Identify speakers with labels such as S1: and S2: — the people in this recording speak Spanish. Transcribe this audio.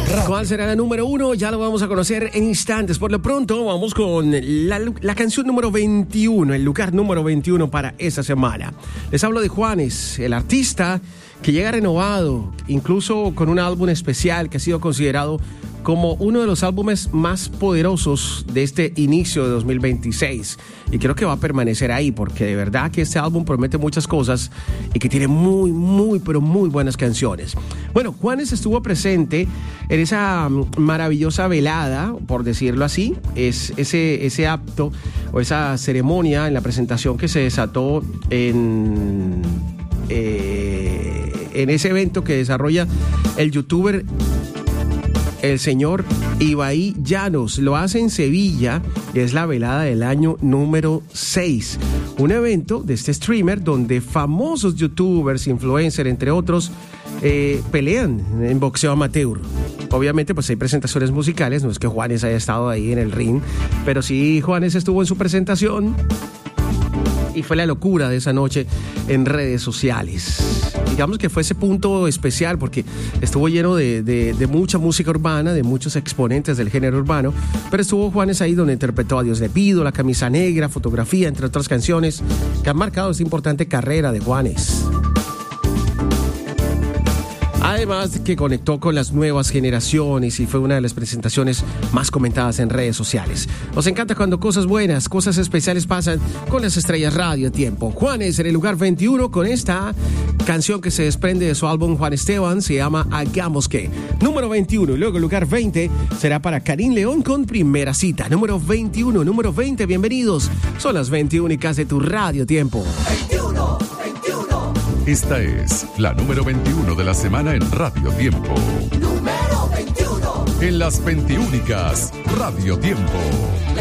S1: ¿Cuál será la número 1? Ya lo vamos a conocer en instantes. Por lo pronto, vamos con la canción número 21, el lugar número 21 para esta semana. Les hablo de Juanes, el artista que llega renovado, incluso con un álbum especial que ha sido considerado como uno de los álbumes más poderosos de este inicio de 2026. Y creo que va a permanecer ahí, porque de verdad que este álbum promete muchas cosas y que tiene muy, pero muy buenas canciones. Bueno, Juanes estuvo presente en esa maravillosa velada, por decirlo así, es ese acto o esa ceremonia en la presentación que se desató en ese evento que desarrolla el youtuber el señor Ibai Llanos. Lo hace en Sevilla y es la velada del año número 6. Un evento de este streamer donde famosos youtubers, influencers, entre otros, pelean en boxeo amateur. Obviamente pues hay presentaciones musicales, no es que Juanes haya estado ahí en el ring, pero sí Juanes estuvo en su presentación y fue la locura de esa noche en redes sociales. Digamos que fue ese punto especial porque estuvo lleno de mucha música urbana, de muchos exponentes del género urbano, pero estuvo Juanes ahí donde interpretó a Dios le pido, La camisa negra, Fotografía, entre otras canciones que han marcado esta importante carrera de Juanes. Además que conectó con las nuevas generaciones y fue una de las presentaciones más comentadas en redes sociales. Nos encanta cuando cosas buenas, cosas especiales pasan con las estrellas Radio Tiempo. Juanes en el lugar 21 con esta canción que se desprende de su álbum Juan Esteban, se llama Hagamos que. Número 21, y luego el lugar 20 será para Karim León con Primera Cita. Número 21, número 20, bienvenidos. Son las 21 de tu Radio Tiempo.
S2: 21. Esta es la número 21 de la semana en Radio Tiempo. Número 21. En las 21 Radio Tiempo.